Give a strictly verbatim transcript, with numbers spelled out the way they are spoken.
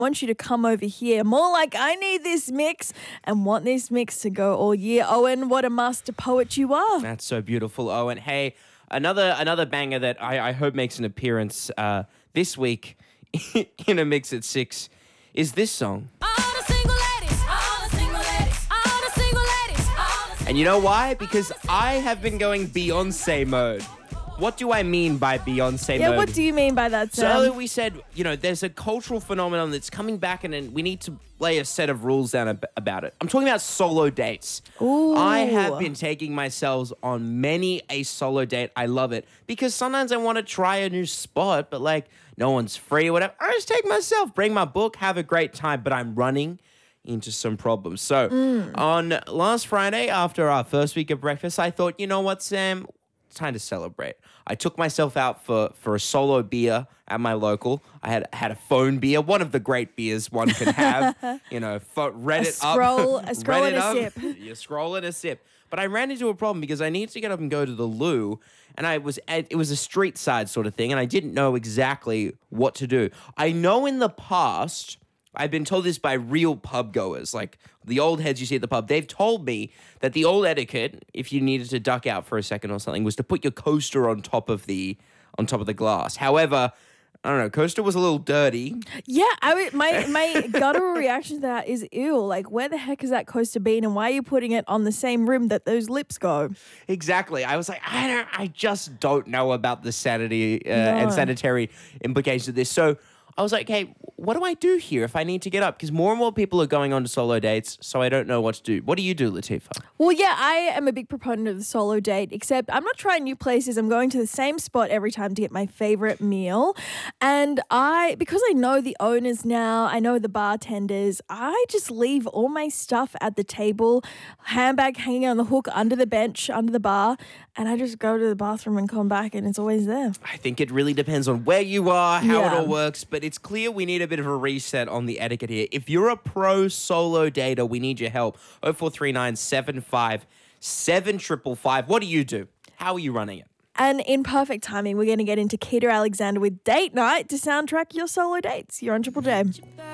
want you to come over here. More like I need this mix and want this mix to go all year. Owen, what a master poet you are. That's so beautiful, Owen. Hey, another another banger that I, I hope makes an appearance uh, this week in a mix at six is this song. And you know why? Because I have been going Beyonce mode. What do I mean by Beyonce Yeah, mode? what do you mean by that, So Sam? earlier we said, you know, there's a cultural phenomenon that's coming back and, and we need to lay a set of rules down ab- about it. I'm talking about solo dates. Ooh. I have been taking myself on many a solo date. I love it because sometimes I want to try a new spot, but like no one's free or whatever. I just take myself, bring my book, have a great time, but I'm running into some problems. So Mm. on last Friday, after our first week of breakfast, I thought, you know what, Sam? It's time to celebrate. I took myself out for, for a solo beer at my local. I had had a phone beer, one of the great beers one can have. you know, fo- read A it scroll- up. a scroll read and it a up. sip. You scroll and a sip. But I ran into a problem because I needed to get up and go to the loo, and I was at, it was a street side sort of thing, and I didn't know exactly what to do. I know in the past, I've been told this by real pub goers, like the old heads you see at the pub. They've told me that the old etiquette, if you needed to duck out for a second or something, was to put your coaster on top of the on top of the glass. However, I don't know, coaster was a little dirty. Yeah, I would, my my guttural reaction to that is ew. Like, where the heck is that coaster been, and why are you putting it on the same rim that those lips go? Exactly. I was like, I don't, I just don't know about the sanity uh, No. and sanitary implications of this. So I was like, hey, what do I do here if I need to get up? Because more and more people are going on to solo dates, so I don't know what to do. What do you do, Latifah? Well, yeah, I am a big proponent of the solo date, except I'm not trying new places. I'm going to the same spot every time to get my favorite meal. And I, because I know the owners now, I know the bartenders, I just leave all my stuff at the table, handbag hanging on the hook under the bench, under the bar, and I just go to the bathroom and come back and it's always there. I think it really depends on where you are, how it Yeah. all works, but it's clear we need a bit of a reset on the etiquette here. If you're a pro solo dater, we need your help. oh four three nine, seven five seven five five. What do you do? How are you running it? And in perfect timing, we're going to get into Keita Alexander with Date Night to soundtrack your solo dates. You're on Triple J.